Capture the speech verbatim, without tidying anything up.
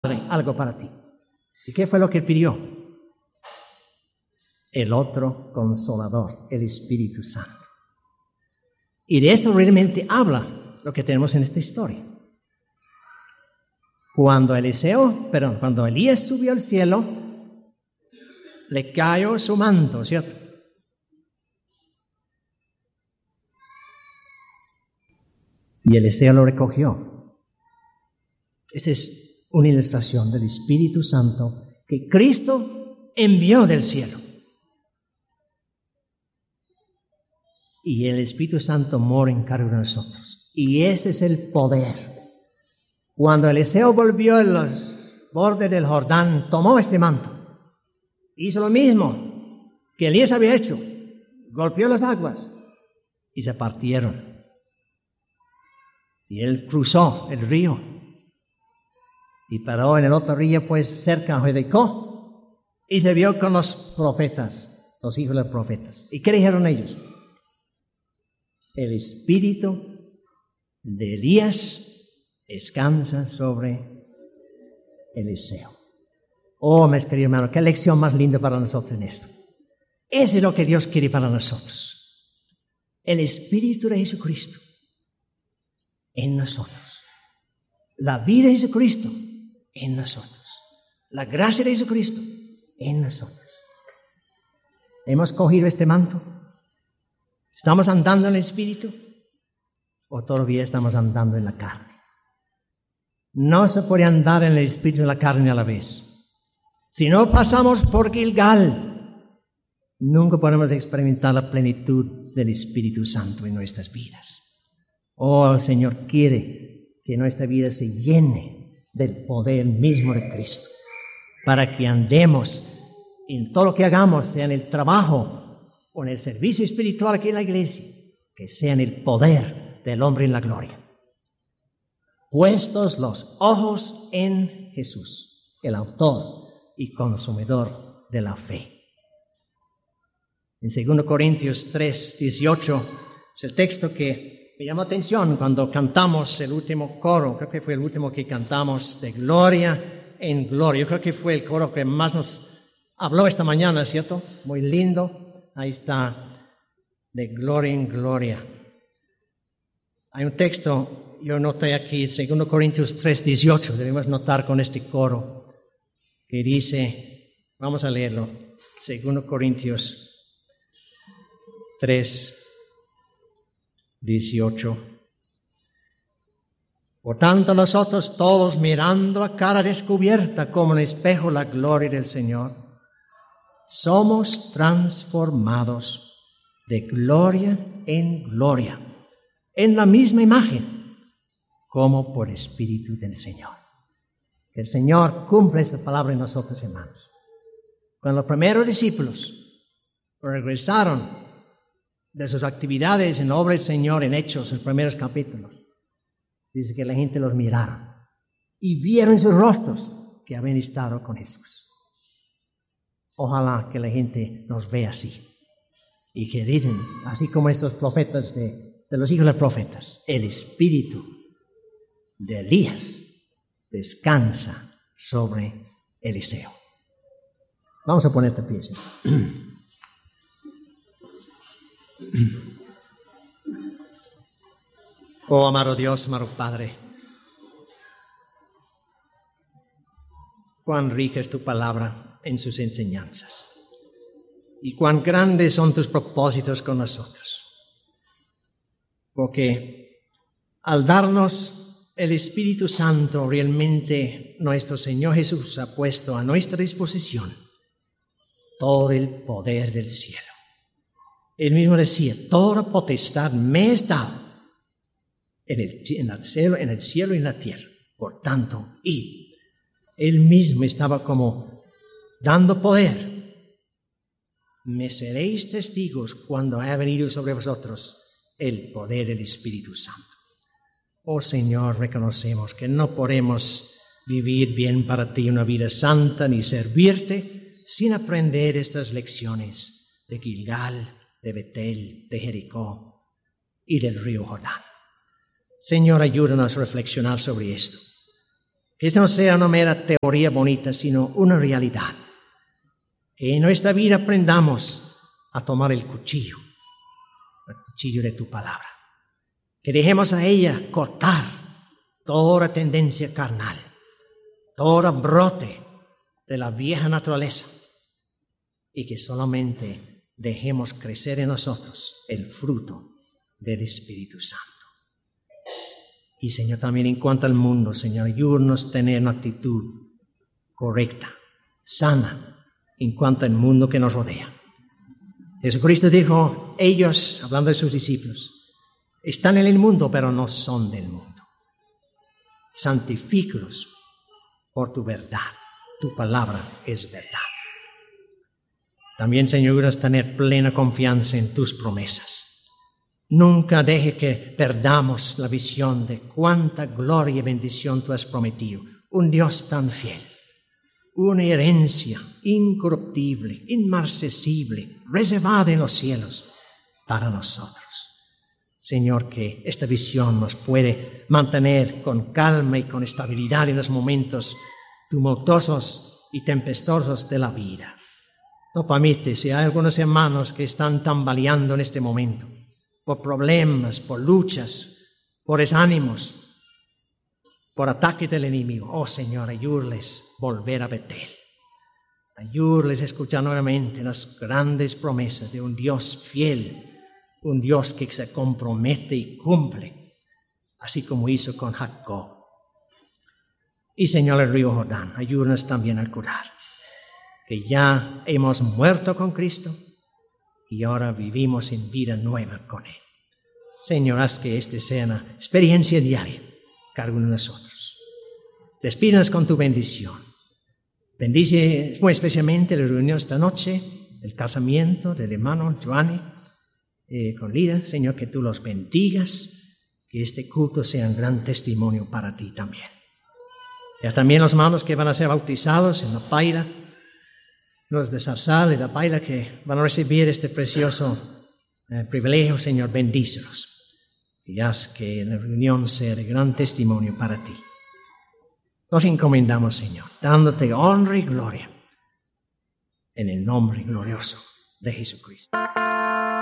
algo para ti. ¿Y qué fue lo que pidió? El otro Consolador, el Espíritu Santo. Y de esto realmente habla lo que tenemos en esta historia. Cuando Eliseo, perdón, cuando Elías subió al cielo, le cayó su manto, ¿cierto? Y Eliseo lo recogió. Esta es una ilustración del Espíritu Santo que Cristo envió del cielo. Y el Espíritu Santo mora en cada uno de nosotros. Y ese es el poder. Cuando Eliseo volvió a los bordes del Jordán, tomó este manto. Hizo lo mismo que Elías había hecho. Golpeó las aguas y se partieron. Y él cruzó el río. Y paró en el otro río, pues cerca a Jericó. Y se vio con los profetas, los hijos de los profetas. ¿Y qué dijeron ellos? El espíritu de Elías descansa sobre Eliseo. Oh, mis queridos hermanos, qué lección más linda para nosotros en esto. Eso es lo que Dios quiere para nosotros. El Espíritu de Jesucristo en nosotros. La vida de Jesucristo en nosotros. La gracia de Jesucristo en nosotros. ¿Hemos cogido este manto? ¿Estamos andando en el Espíritu? ¿O todavía estamos andando en la carne? No se puede andar en el Espíritu y en la carne a la vez. Si no pasamos por Gilgal, nunca podemos experimentar la plenitud del Espíritu Santo en nuestras vidas. Oh, el Señor quiere que nuestra vida se llene del poder mismo de Cristo, para que andemos en todo lo que hagamos, sea en el trabajo o en el servicio espiritual aquí en la iglesia, que sea en el poder del hombre en la gloria. Puestos los ojos en Jesús, el autor y consumidor de la fe. En segundo Corintios tres, dieciocho es el texto que me llamó atención cuando cantamos el último coro. Creo que fue el último que cantamos, de gloria en gloria. Yo creo que fue el coro que más nos habló esta mañana, ¿cierto? Muy lindo. Ahí está, de gloria en gloria. Hay un texto, yo noté aquí, segundo Corintios tres, dieciocho, debemos notar con este coro, que dice, vamos a leerlo, segundo Corintios tres, dieciocho. Por tanto, nosotros todos, mirando a cara descubierta como en espejo la gloria del Señor, somos transformados de gloria en gloria, en la misma imagen, como por Espíritu del Señor. Que el Señor cumpla esta palabra en nosotros, hermanos. Cuando los primeros discípulos regresaron de sus actividades en la obra del Señor, en Hechos, en los primeros capítulos, dice que la gente los miraron y vieron en sus rostros que habían estado con Jesús. Ojalá que la gente nos vea así y que dicen, así como estos profetas de, de los hijos de los profetas, el espíritu de Elías descansa sobre Eliseo. Vamos a poner este pie. Oh, amado Dios, amado Padre, cuán rica es tu palabra en sus enseñanzas y cuán grandes son tus propósitos con nosotros. Porque al darnos el Espíritu Santo, realmente nuestro Señor Jesús ha puesto a nuestra disposición todo el poder del cielo. Él mismo decía, toda potestad me es dada en el, en el cielo, en el cielo y en la tierra. Por tanto, id. Él mismo estaba como dando poder. Me seréis testigos cuando haya venido sobre vosotros el poder del Espíritu Santo. Oh Señor, reconocemos que no podemos vivir bien para ti una vida santa ni servirte sin aprender estas lecciones de Gilgal, de Betel, de Jericó y del río Jordán. Señor, ayúdanos a reflexionar sobre esto Que esto no sea una mera teoría bonita, sino una realidad. Que en nuestra vida aprendamos a tomar el cuchillo, el cuchillo de tu palabra. Que dejemos a ella cortar toda tendencia carnal, todo brote de la vieja naturaleza, y que solamente dejemos crecer en nosotros el fruto del Espíritu Santo. Y Señor, también en cuanto al mundo, Señor, ayúdanos a tener una actitud correcta, sana, en cuanto al mundo que nos rodea. Jesucristo dijo, ellos, hablando de sus discípulos, están en el mundo, pero no son del mundo. Santifícalos por tu verdad. Tu palabra es verdad. También, Señor, ayúdanos a tener plena confianza en tus promesas. Nunca deje que perdamos la visión de cuánta gloria y bendición tú has prometido. Un Dios tan fiel. Una herencia incorruptible, inmarcesible, reservada en los cielos para nosotros. Señor, que esta visión nos puede mantener con calma y con estabilidad en los momentos tumultuosos y tempestuosos de la vida. No permite, si hay algunos hermanos que están tambaleando en este momento, por problemas, por luchas, por desánimos, por ataques del enemigo. Oh Señor, ayúdales a volver a Betel. Ayúdales a escuchar nuevamente las grandes promesas de un Dios fiel, un Dios que se compromete y cumple, así como hizo con Jacob. Y Señor, el río Jordán, ayúdanos también a curar, que ya hemos muerto con Cristo y ahora vivimos en vida nueva con Él. Señor, haz que esta sea una experiencia diaria cada uno de nosotros. Despídanos con tu bendición. Bendice muy especialmente la reunión esta noche, el casamiento del hermano Giovanni eh, con Lida. Señor, que tú los bendigas, que este culto sea un gran testimonio para ti también. Ya también los hermanos que van a ser bautizados en la paila, los de Zarzal y la paila que van a recibir este precioso eh, privilegio, Señor, bendícelos. Y haz que la reunión sea de gran testimonio para ti. Nos encomendamos, Señor, dándote honra y gloria en el nombre glorioso de Jesucristo.